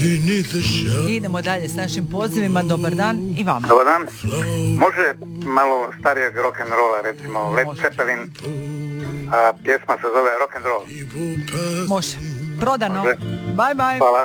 Idemo dalje s našim pozivima. Dobar dan i vama. Dobar dan. Može malo starijeg rock'n'rolla, recimo Led Zeppelin, a pjesma se zove Rock'n'Roll. Može. Prodano. Može. Bye bye. Hvala.